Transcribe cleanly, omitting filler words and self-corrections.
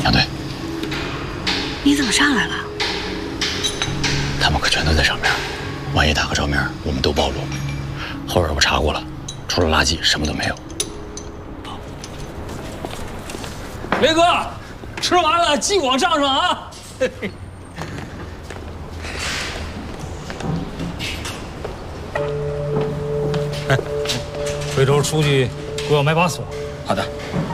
杨队， 你怎么上来了？ 他们可全都在上面，万一打个照面，我们都暴露。后边我查过了，除了垃圾什么都没有。 雷哥，吃完了记往账上啊！哎，回头出去给我买把锁。 好的。